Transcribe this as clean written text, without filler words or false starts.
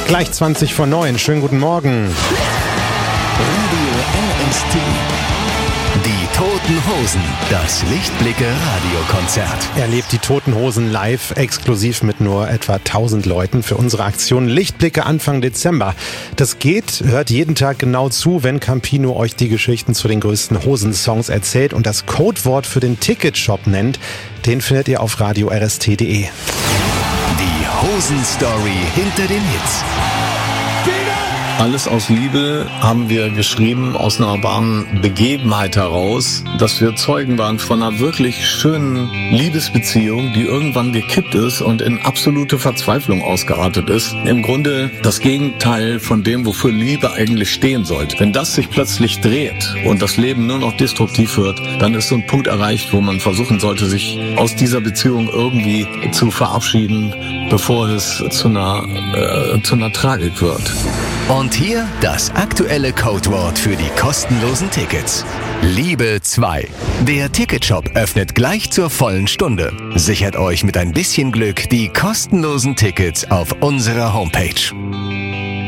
Gleich 20 vor 9. Schönen guten Morgen. Radio RST. Die Toten Hosen. Das Lichtblicke-Radiokonzert. Erlebt die Toten Hosen live, exklusiv mit nur etwa 1000 Leuten für unsere Aktion Lichtblicke Anfang Dezember. Das geht, hört jeden Tag genau zu, wenn Campino euch die Geschichten zu den größten Hosensongs erzählt und das Codewort für den Ticketshop nennt. Den findet ihr auf radiorst.de. Die Hosen-Story hinter den Hits. Alles aus Liebe haben wir geschrieben, aus einer wahren Begebenheit heraus, dass wir Zeugen waren von einer wirklich schönen Liebesbeziehung, die irgendwann gekippt ist und in absolute Verzweiflung ausgeartet ist. Im Grunde das Gegenteil von dem, wofür Liebe eigentlich stehen sollte. Wenn das sich plötzlich dreht und das Leben nur noch destruktiv wird, dann ist so ein Punkt erreicht, wo man versuchen sollte, sich aus dieser Beziehung irgendwie zu verabschieden, bevor es zu einer Tragik wird. Und hier das aktuelle Codewort für die kostenlosen Tickets. Liebe 2. Der Ticketshop öffnet gleich zur vollen Stunde. Sichert euch mit ein bisschen Glück die kostenlosen Tickets auf unserer Homepage.